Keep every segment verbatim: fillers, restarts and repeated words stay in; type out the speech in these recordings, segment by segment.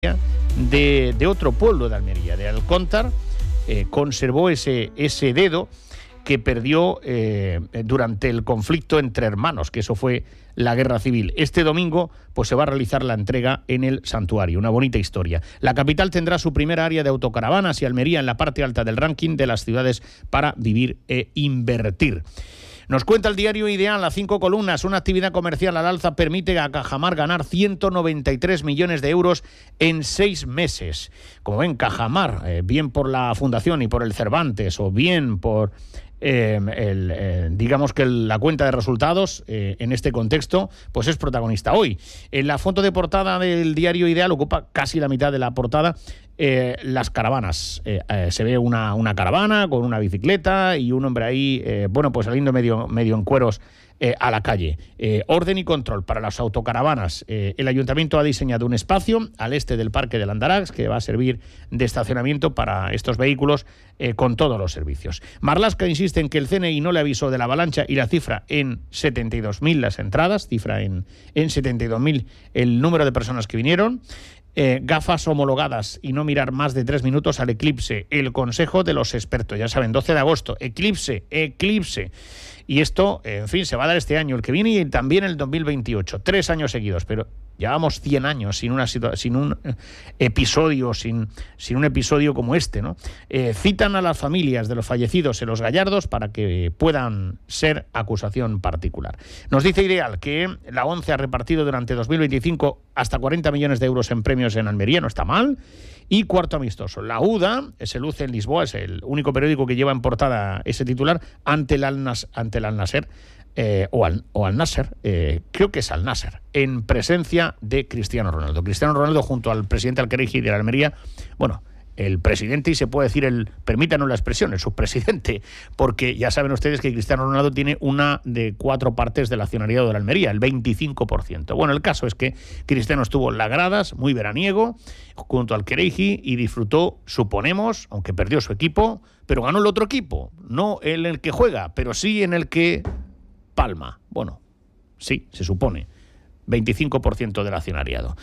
de, de otro pueblo de Almería, de Alcóntar. Eh, conservó ese, ese dedo que perdió eh, durante el conflicto entre hermanos, que eso fue la guerra civil. Este domingo pues se va a realizar la entrega en el santuario, una bonita historia. La capital tendrá su primera área de autocaravanas y Almería en la parte alta del ranking de las ciudades para vivir e invertir. Nos cuenta el diario Ideal, a cinco columnas, una actividad comercial al alza permite a Cajamar ganar ciento noventa y tres millones de euros en seis meses. Como ven, Cajamar, eh, bien por la Fundación y por el Cervantes, o bien por... Eh, el, eh, digamos que el, la cuenta de resultados eh, en este contexto pues es protagonista hoy. En la foto de portada del diario Ideal ocupa casi la mitad de la portada eh, las caravanas. Eh, eh, se ve una, una caravana con una bicicleta y un hombre ahí, eh, bueno, pues saliendo medio, medio en cueros eh, a la calle. Eh, orden y control para las autocaravanas. Eh, el ayuntamiento ha diseñado un espacio al este del Parque del Andarax que va a servir de estacionamiento para estos vehículos eh, con todos los servicios. Marlaska insiste en que el C N I no le avisó de la avalancha y la cifra en setenta y dos mil las entradas, cifra en, en setenta y dos mil el número de personas que vinieron. Eh, gafas homologadas y no mirar más de tres minutos al eclipse. El consejo de los expertos, ya saben, doce de agosto, eclipse, eclipse. Y esto, en fin, se va a dar este año, el que viene y también el dos mil veintiocho. Tres años seguidos, pero llevamos cien años sin una situa- sin un episodio, sin, sin un episodio como este, ¿no? Eh, citan a las familias de los fallecidos en los Gallardos para que puedan ser acusación particular. Nos dice Ideal que la ONCE ha repartido durante dos mil veinticinco hasta cuarenta millones de euros en premios en Almería, no está mal. Y cuarto amistoso, la UDA se luce en Lisboa, es el único periódico que lleva en portada ese titular, ante el Al-Nas- ante el Al-Nasser, eh, o al, o al Nasser, eh, creo que es Al Nasser, en presencia de Cristiano Ronaldo. Cristiano Ronaldo junto al presidente Al-Khelaifi de la Almería, bueno, el presidente, y se puede decir el, permítanos la expresión, el subpresidente, porque ya saben ustedes que Cristiano Ronaldo tiene una de cuatro partes del accionariado de la Almería, el veinticinco por ciento. Bueno, el caso es que Cristiano estuvo en las gradas, muy veraniego, junto al Khelaifi y disfrutó, suponemos, aunque perdió su equipo, pero ganó el otro equipo, no en el que juega, pero sí en el que palma. Bueno, sí, se supone, veinticinco por ciento del accionariado.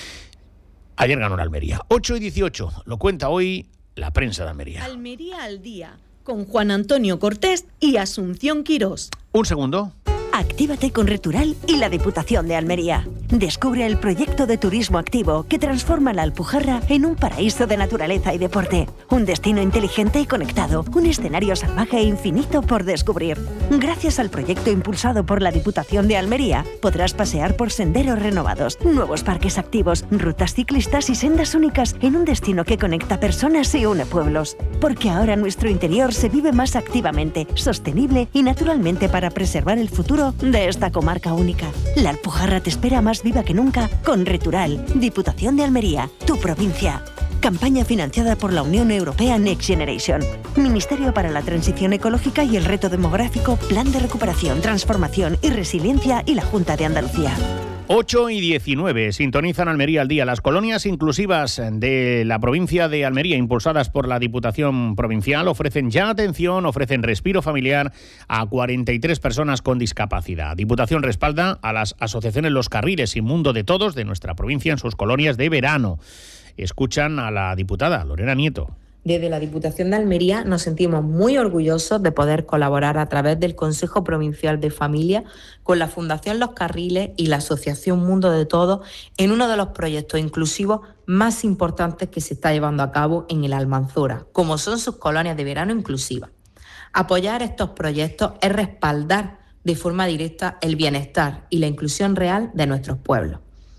Ayer ganó la Almería. ocho y dieciocho. Lo cuenta hoy la prensa de Almería. Almería al día, con Juan Antonio Cortés y Asunción Quirós. Un segundo. Actívate con Retural y la Diputación de Almería. Descubre el proyecto de turismo activo que transforma la Alpujarra en un paraíso de naturaleza y deporte. Un destino inteligente y conectado. Un escenario salvaje e infinito por descubrir. Gracias al proyecto impulsado por la Diputación de Almería, podrás pasear por senderos renovados, nuevos parques activos, rutas ciclistas y sendas únicas en un destino que conecta personas y une pueblos. Porque ahora nuestro interior se vive más activamente, sostenible y naturalmente para preservar el futuro de esta comarca única. La Alpujarra te espera más viva que nunca con Retural, Diputación de Almería, tu provincia. Campaña financiada por la Unión Europea Next Generation. Ministerio para la Transición Ecológica y el Reto Demográfico, Plan de Recuperación, Transformación y Resiliencia y la Junta de Andalucía. ocho y diecinueve, sintonizan Almería al día. Las colonias inclusivas de la provincia de Almería, impulsadas por la Diputación Provincial, ofrecen ya atención, ofrecen respiro familiar a cuarenta y tres personas con discapacidad. Diputación respalda a las asociaciones Los Carriles y Mundo de Todos de nuestra provincia en sus colonias de verano. Escuchan a la diputada Lorena Nieto. Desde la Diputación de Almería nos sentimos muy orgullosos de poder colaborar a través del Consejo Provincial de Familia con la Fundación Los Carriles y la Asociación Mundo de Todos en uno de los proyectos inclusivos más importantes que se está llevando a cabo en el Almanzora, como son sus colonias de verano inclusivas. Apoyar estos proyectos es respaldar de forma directa el bienestar y la inclusión real de nuestros pueblos.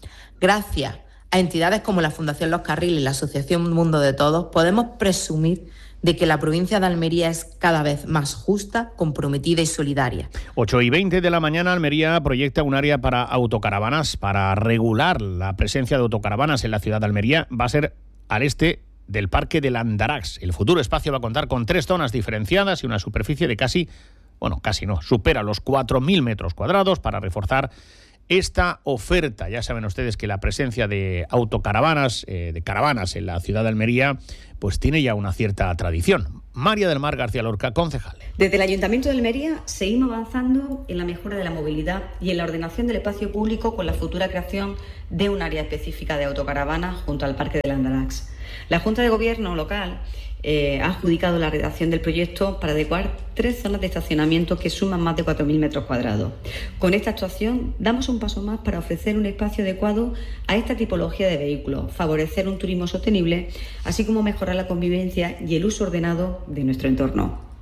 Gracias a entidades como la Fundación Los Carriles y la Asociación Mundo de Todos, podemos presumir de que la provincia de Almería es cada vez más justa, comprometida y solidaria. ocho y veinte de la mañana, Almería proyecta un área para autocaravanas, para regular la presencia de autocaravanas en la ciudad de Almería. Va a ser al este del Parque del Andarax. El futuro espacio va a contar con tres zonas diferenciadas y una superficie de casi, bueno, casi no, supera los cuatro mil metros cuadrados para reforzar esta oferta. Ya saben ustedes que la presencia de autocaravanas, eh, de caravanas en la ciudad de Almería, pues tiene ya una cierta tradición. María del Mar García Lorca, concejal. Desde el Ayuntamiento de Almería seguimos avanzando en la mejora de la movilidad y en la ordenación del espacio público con la futura creación de un área específica de autocaravanas junto al Parque del Andarax. La Junta de Gobierno local eh, ha adjudicado la redacción del proyecto para adecuar tres zonas de estacionamiento que suman más de cuatro mil metros cuadrados. Con esta actuación damos un paso más para ofrecer un espacio adecuado a esta tipología de vehículos, favorecer un turismo sostenible, así como mejorar la convivencia y el uso ordenado de nuestro entorno.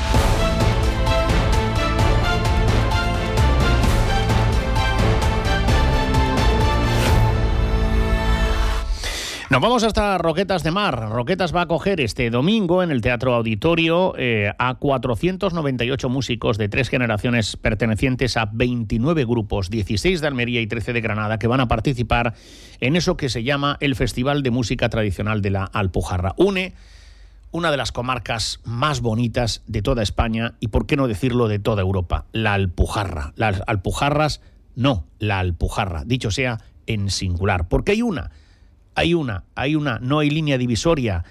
Nos vamos hasta Roquetas de Mar. Roquetas va a acoger este domingo en el Teatro Auditorio eh, a cuatrocientos noventa y ocho músicos de tres generaciones pertenecientes a veintinueve grupos, dieciséis de Almería y trece de Granada, que van a participar en eso que se llama el Festival de Música Tradicional de la Alpujarra. Une una de las comarcas más bonitas de toda España y, por qué no decirlo, de toda Europa, la Alpujarra. Las Alpujarras, no, la Alpujarra, dicho sea en singular, porque hay una... Hay una, hay una, no hay línea divisoria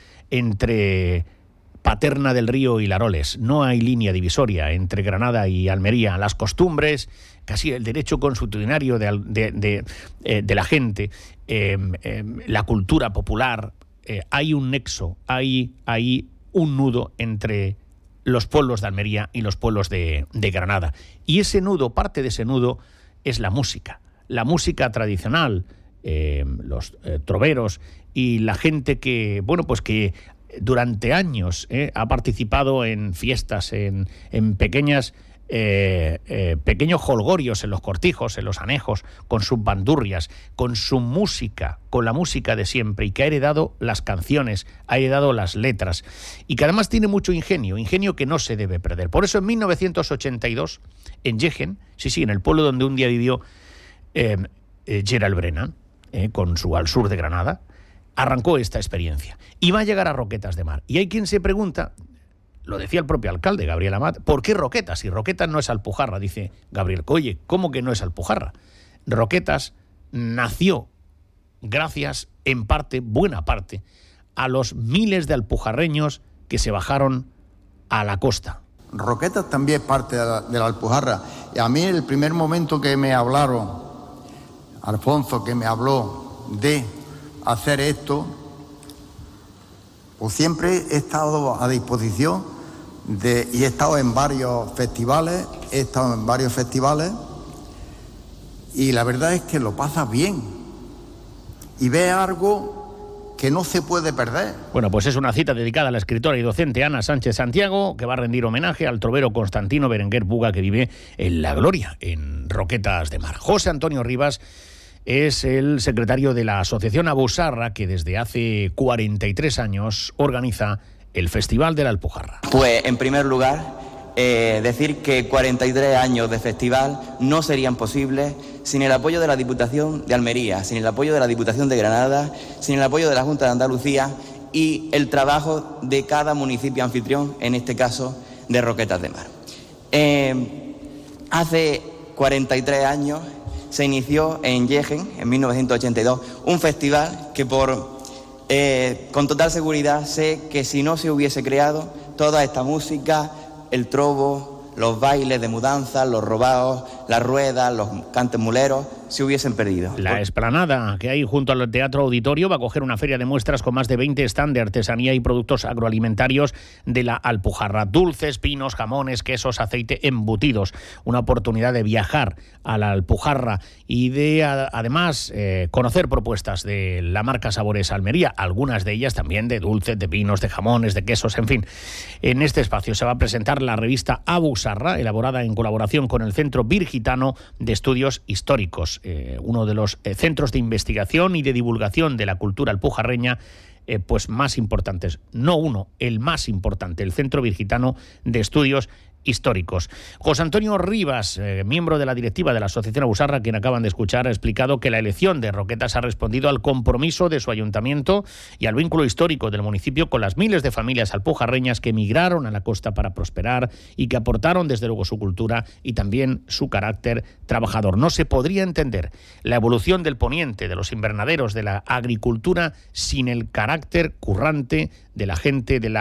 entre Paterna del Río y Laroles, no hay línea divisoria entre Granada y Almería. Las costumbres, casi el derecho consuetudinario de, de, de, eh, de la gente, eh, eh, la cultura popular, eh, hay un nexo, hay, hay un nudo entre los pueblos de Almería y los pueblos de, de Granada. Y ese nudo, parte de ese nudo, es la música, la música tradicional. Eh, los eh, troveros y la gente que, bueno, pues que durante años eh, ha participado en fiestas, en, en pequeñas eh, eh, pequeños jolgorios en los cortijos, en los anejos, con sus bandurrias, con su música, con la música de siempre, y que ha heredado las canciones, ha heredado las letras, y que además tiene mucho ingenio, ingenio que no se debe perder. Por eso en mil novecientos ochenta y dos, en Yegen, sí, sí, en el pueblo donde un día vivió eh, eh, Gerald Brennan, Eh, con su Al Sur de Granada, arrancó esta experiencia. Y va a llegar a Roquetas de Mar. Y hay quien se pregunta, lo decía el propio alcalde, Gabriel Amat, ¿por qué Roquetas? Si Roquetas no es Alpujarra, dice Gabriel. Oye, ¿cómo que no es Alpujarra? Roquetas nació gracias, en parte, buena parte, a los miles de alpujarreños que se bajaron a la costa. Roquetas también es parte de la, de la Alpujarra. Y a mí el primer momento que me hablaron, Alfonso, que me habló de hacer esto, pues siempre he estado a disposición de, y he estado en varios festivales, he estado en varios festivales y la verdad es que lo pasas bien y ves algo que no se puede perder. Bueno, pues es una cita dedicada a la escritora y docente Ana Sánchez Santiago, que va a rendir homenaje al trovero Constantino Berenguer Puga, que vive en La Gloria, en Roquetas de Mar. José Antonio Rivas es el secretario de la Asociación Abusarra, que desde hace cuarenta y tres años organiza el Festival de la Alpujarra. Pues en primer lugar, eh, decir que cuarenta y tres años de festival no serían posibles sin el apoyo de la Diputación de Almería, sin el apoyo de la Diputación de Granada, sin el apoyo de la Junta de Andalucía y el trabajo de cada municipio anfitrión, en este caso de Roquetas de Mar. Eh, hace cuarenta y tres años se inició en Yegen, en mil novecientos ochenta y dos, un festival que por, eh, con total seguridad sé que si no se hubiese creado toda esta música, el trobo, los bailes de mudanza, los robaos, las ruedas, los cantes muleros, se hubiesen perdido. La explanada que hay junto al Teatro Auditorio va a acoger una feria de muestras con más de veinte stands de artesanía y productos agroalimentarios de la Alpujarra. Dulces, pinos, jamones, quesos, aceite, embutidos. Una oportunidad de viajar a la Alpujarra y de, a, además, eh, conocer propuestas de la marca Sabores Almería, algunas de ellas también de dulces, de pinos, de jamones, de quesos, en fin. En este espacio se va a presentar la revista Abusarra, elaborada en colaboración con el Centro Virgitano de Estudios Históricos, eh, uno de los eh, centros de investigación y de divulgación de la cultura alpujarreña eh, pues más importantes. No uno, el más importante, el Centro Virgitano de Estudios Históricos. José Antonio Rivas, eh, miembro de la directiva de la Asociación Abusarra, quien acaban de escuchar, ha explicado que la elección de Roquetas ha respondido al compromiso de su ayuntamiento y al vínculo histórico del municipio con las miles de familias alpujarreñas que emigraron a la costa para prosperar y que aportaron desde luego su cultura y también su carácter trabajador. No se podría entender la evolución del poniente, de los invernaderos, de la agricultura sin el carácter currante de la gente de la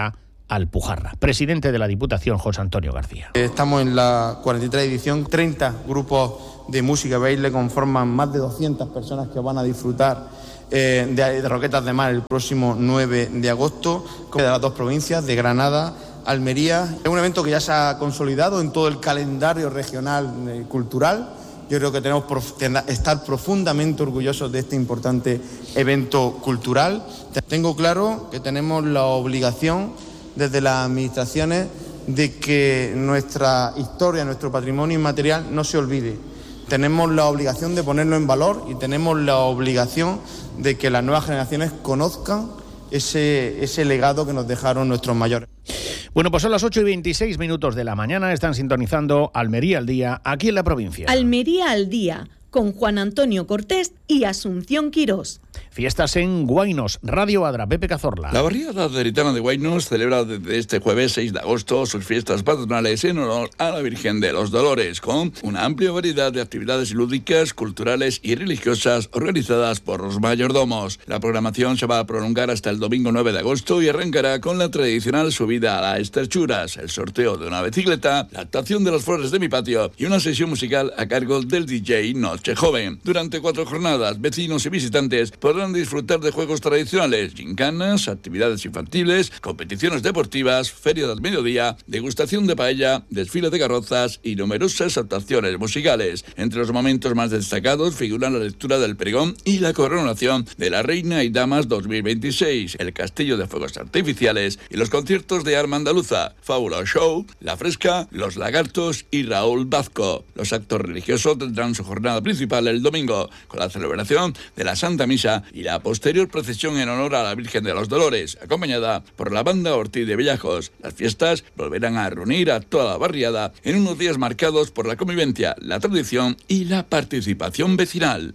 Alpujarra. Presidente de la Diputación, José Antonio García. Estamos en la cuarenta y tres edición, treinta grupos de música y baile conforman más de doscientas personas que van a disfrutar eh, de, de Roquetas de Mar el próximo nueve de agosto, de las dos provincias, de Granada, Almería. Es un evento que ya se ha consolidado en todo el calendario regional eh, cultural. Yo creo que tenemos que estar profundamente orgullosos de este importante evento cultural. Tengo claro que tenemos la obligación desde las administraciones de que nuestra historia, nuestro patrimonio inmaterial no se olvide. Tenemos la obligación de ponerlo en valor y tenemos la obligación de que las nuevas generaciones conozcan ese, ese legado que nos dejaron nuestros mayores. Bueno, pues son las ocho y veintiséis minutos de la mañana, están sintonizando Almería al Día, aquí en la provincia. Almería al Día, con Juan Antonio Cortés y Asunción Quirós. Fiestas en Guainos, Radio Adra, Pepe Cazorla. La barriada gaditana de Guainos celebra desde este jueves seis de agosto sus fiestas patronales en honor a la Virgen de los Dolores, con una amplia variedad de actividades lúdicas, culturales y religiosas organizadas por los mayordomos. La programación se va a prolongar hasta el domingo nueve de agosto y arrancará con la tradicional subida a las esterchuras, el sorteo de una bicicleta, la actuación de las flores de mi patio y una sesión musical a cargo del D J Noche Joven. Durante cuatro jornadas, vecinos y visitantes podrán disfrutar de juegos tradicionales, gincanas, actividades infantiles, competiciones deportivas, feria del mediodía, degustación de paella, desfile de carrozas y numerosas actuaciones musicales. Entre los momentos más destacados figuran la lectura del pregón y la coronación de la Reina y Damas dos mil veintiséis, el Castillo de Fuegos Artificiales y los conciertos de Arma Andaluza, Fábula Show, La Fresca, Los Lagartos y Raúl Vazco. Los actos religiosos tendrán su jornada principal el domingo, con la celebración de la Santa Misa y la posterior procesión en honor a la Virgen de los Dolores, acompañada por la banda Ortiz de Bellajos. Las fiestas volverán a reunir a toda la barriada en unos días marcados por la convivencia, la tradición y la participación vecinal.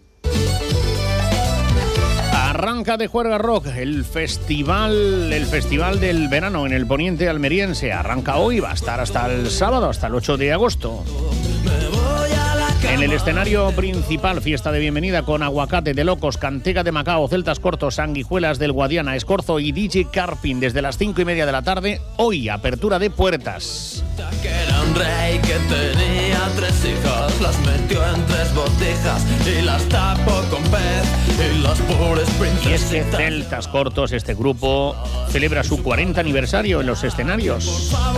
Arranca de Juerga Rock, el festival, el festival del verano en el poniente almeriense. Arranca hoy, va a estar hasta el sábado, hasta el ocho de agosto. En el escenario principal, fiesta de bienvenida con Aguacate de Locos, Cantega de Macao, Celtas Cortos, Sanguijuelas del Guadiana, Escorzo y D J Carpin desde las cinco y media de la tarde. Hoy, apertura de puertas. Que era un rey que tenía tres hijas, las metió en tres botijas y las tapó con pez y las pobres princesas. Y es que Celtas Cortos, este grupo, celebra su cuarenta aniversario en los escenarios.